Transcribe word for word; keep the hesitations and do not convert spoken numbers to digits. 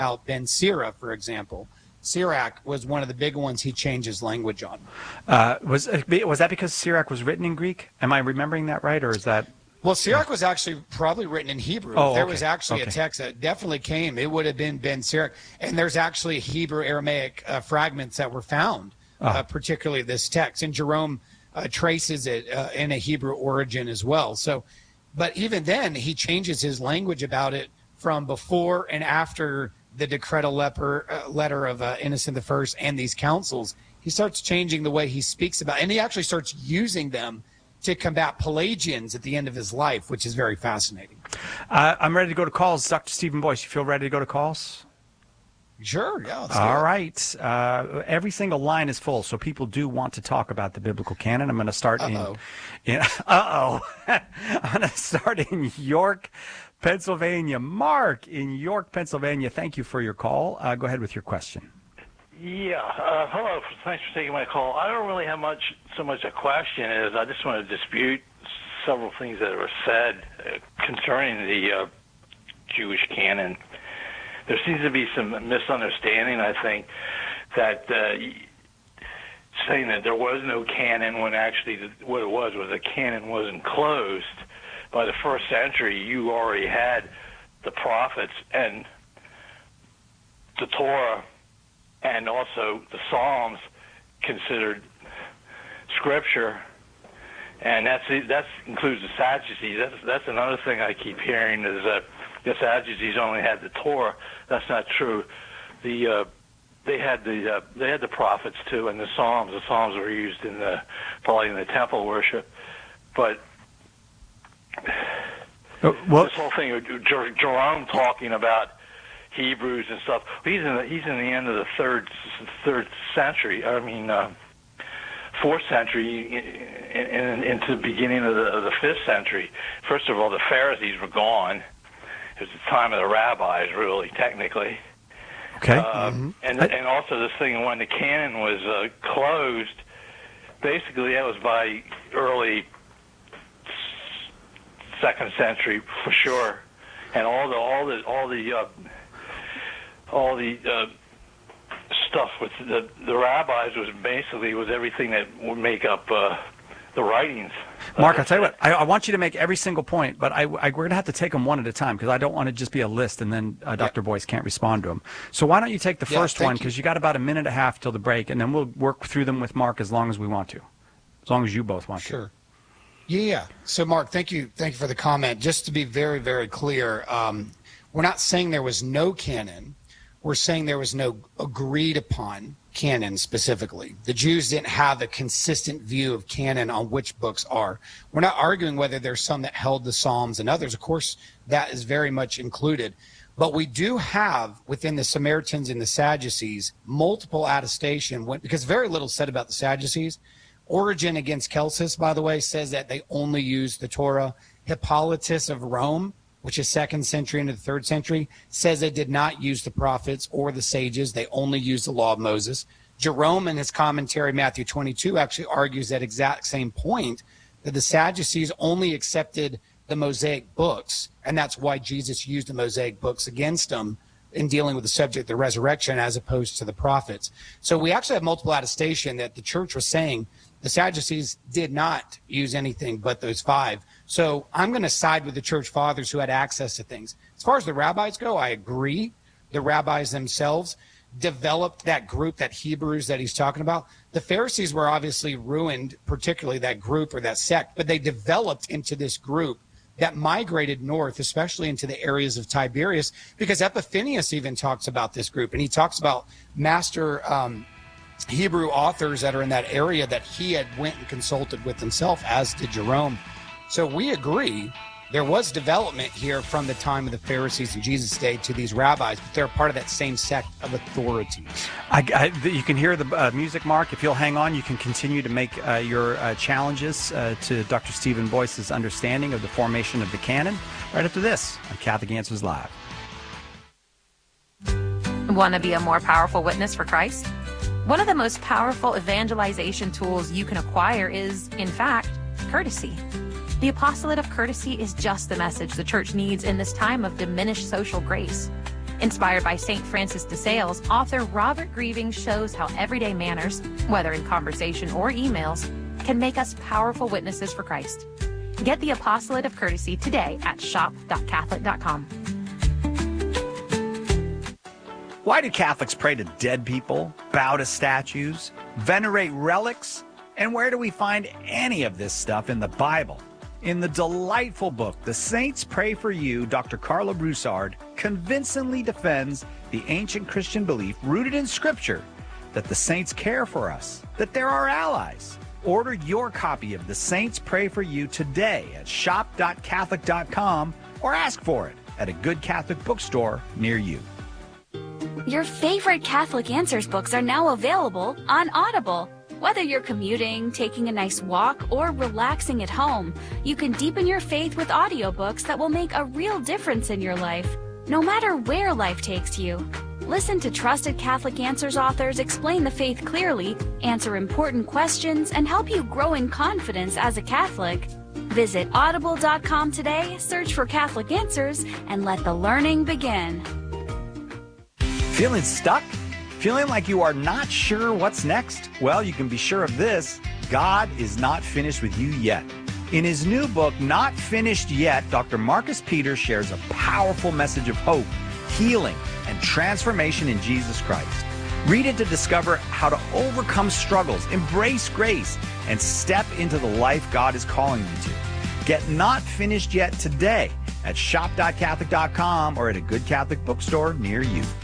about Ben Sira, for example. Sirach was one of the big ones he changed his language on. Uh, was was that because Sirach was written in Greek? Am I remembering that right, or is that? Well, Sirach was actually probably written in Hebrew. Oh, there okay. was actually okay. a text that definitely came. It would have been Ben Sirach. And there's actually Hebrew Aramaic uh, fragments that were found, oh. uh, particularly this text. And Jerome uh, traces it uh, in a Hebrew origin as well. So, but even then, he changes his language about it from before and after the decretal leper, uh, letter of uh, Innocent the First and these councils. He starts changing the way he speaks about it, and he actually starts using them to combat Pelagians at the end of his life, which is very fascinating. Uh, I'm ready to go to calls. Doctor Stephen Boyce, you feel ready to go to calls? Sure, yeah. All right. Uh, every single line is full, so people do want to talk about the biblical canon. I'm going to start Uh-oh. in, in uh-oh. I'm going to start in York, Pennsylvania. Mark in York, Pennsylvania, thank you for your call. Uh, go ahead with your question. Yeah. Uh, hello. Thanks for taking my call. I don't really have much, so much a question as I just want to dispute several things that were said uh, concerning the uh, Jewish canon. There seems to be some misunderstanding, I think, that uh, saying that there was no canon when actually the, what it was was the canon wasn't closed. By the first century, you already had the prophets and the Torah and also the Psalms considered scripture, and that's that includes the Sadducees. That's that's another thing I keep hearing is that the Sadducees only had the Torah. That's not true. The uh, they had the uh, they had the prophets too, and the Psalms. The Psalms were used in the probably in the temple worship, but uh, well, this whole thing with Jer- Jerome talking about Hebrews and stuff. He's in the, he's in the end of the third third century. I mean, uh, fourth century in, in, into the beginning of the, of the fifth century. First of all, the Pharisees were gone. It was the time of the rabbis, really, technically. Okay. Uh, mm-hmm. And and also this thing when the canon was uh, closed. Basically, that was by early second century for sure, and all the all the all the uh, all the uh, stuff with the the rabbis was basically was everything that would make up uh, the writings. Mark, I'll tell you what, I, I want you to make every single point, but I, I, we're going to have to take them one at a time because I don't want to just be a list and then uh, Doctor Yeah. Boyce can't respond to them. So why don't you take the yeah, first one because you. you got about a minute and a half till the break, and then we'll work through them with Mark as long as we want to, as long as you both want sure. to. Yeah. So, Mark, thank you. Thank you for the comment. Just to be very, very clear, um, we're not saying there was no canon. We're saying there was no agreed upon canon specifically. The Jews didn't have a consistent view of canon on which books are. We're not arguing whether there's some that held the Psalms and others. Of course, that is very much included. But we do have within the Samaritans and the Sadducees multiple attestation, because very little said about the Sadducees. Origen against Celsus, by the way, says that they only used the Torah. Hippolytus of Rome, which is second century into the third century, says they did not use the prophets or the sages. They only used the law of Moses. Jerome, in his commentary, Matthew twenty-two, actually argues that exact same point, that the Sadducees only accepted the Mosaic books, and that's why Jesus used the Mosaic books against them in dealing with the subject of the resurrection as opposed to the prophets. So we actually have multiple attestation that the church was saying the Sadducees did not use anything but those five. So I'm going to side with the church fathers who had access to things. As far as the rabbis go, I agree. The rabbis themselves developed that group, that Hebrews that he's talking about. The Pharisees were obviously ruined, particularly that group or that sect, but they developed into this group that migrated north, especially into the areas of Tiberias, because Epiphanius even talks about this group, and he talks about master um, Hebrew authors that are in that area that he had went and consulted with himself, as did Jerome. So we agree there was development here from the time of the Pharisees in Jesus' day to these rabbis, but they're part of that same sect of authorities. I, I, you can hear the uh, music, Mark. If you'll hang on, you can continue to make uh, your uh, challenges uh, to Doctor Stephen Boyce's understanding of the formation of the canon right after this on Catholic Answers Live. Want to be a more powerful witness for Christ? One of the most powerful evangelization tools you can acquire is, in fact, courtesy. The apostolate of courtesy is just the message the church needs in this time of diminished social grace. Inspired by Saint Francis de Sales, author Robert Grieving shows how everyday manners, whether in conversation or emails, can make us powerful witnesses for Christ. Get the Apostolate of Courtesy today at shop dot catholic dot com. Why do Catholics pray to dead people, bow to statues, venerate relics? And where do we find any of this stuff in the Bible? In the delightful book, The Saints Pray for You, Doctor Carla Broussard convincingly defends the ancient Christian belief rooted in Scripture that the saints care for us, that they're our allies. Order your copy of The Saints Pray for You today at shop dot catholic dot com or ask for it at a good Catholic bookstore near you. Your favorite Catholic Answers books are now available on Audible. Whether you're commuting, taking a nice walk, or relaxing at home, you can deepen your faith with audiobooks that will make a real difference in your life, no matter where life takes you. Listen to trusted Catholic Answers authors explain the faith clearly, answer important questions, and help you grow in confidence as a Catholic. Visit audible dot com today, search for Catholic Answers, and let the learning begin. Feeling stuck? Feeling like you are not sure what's next? Well, you can be sure of this. God is not finished with you yet. In his new book, Not Finished Yet, Doctor Marcus Peters shares a powerful message of hope, healing, and transformation in Jesus Christ. Read it to discover how to overcome struggles, embrace grace, and step into the life God is calling you to. Get Not Finished Yet today at shop dot catholic dot com or at a good Catholic bookstore near you.